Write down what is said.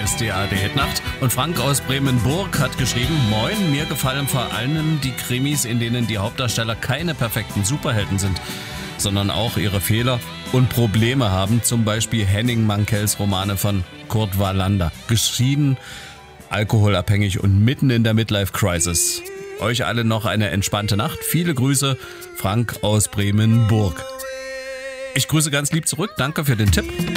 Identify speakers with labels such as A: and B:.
A: ist die ARD-Nacht. Und Frank aus Bremenburg hat geschrieben: Moin, mir gefallen vor allem die Krimis, in denen die Hauptdarsteller keine perfekten Superhelden sind, sondern auch ihre Fehler und Probleme haben. Zum Beispiel Henning Mankells Romane von Kurt Wallander. Geschieden, alkoholabhängig und mitten in der Midlife-Crisis. Euch alle noch eine entspannte Nacht. Viele Grüße, Frank aus Bremenburg. Ich grüße ganz lieb zurück. Danke für den Tipp.